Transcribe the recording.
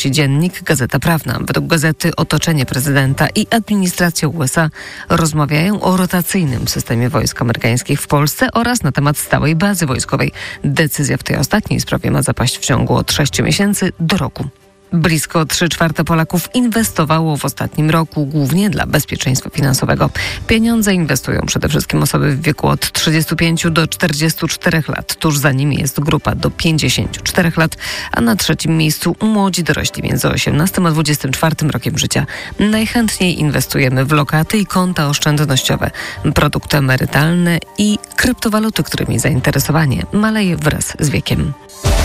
Dziennik, Gazeta Prawna. Według gazety otoczenie prezydenta i administracja USA rozmawiają o rotacyjnym systemie wojsk amerykańskich w Polsce oraz na temat stałej bazy wojskowej. Decyzja w tej ostatniej sprawie ma zapaść w ciągu od 6 miesięcy do roku. Blisko 3/4 Polaków inwestowało w ostatnim roku, głównie dla bezpieczeństwa finansowego. Pieniądze inwestują przede wszystkim osoby w wieku od 35 do 44 lat. Tuż za nimi jest grupa do 54 lat, a na trzecim miejscu młodzi dorośli między 18 a 24 rokiem życia. Najchętniej inwestujemy w lokaty i konta oszczędnościowe, produkty emerytalne i kryptowaluty, którymi zainteresowanie maleje wraz z wiekiem.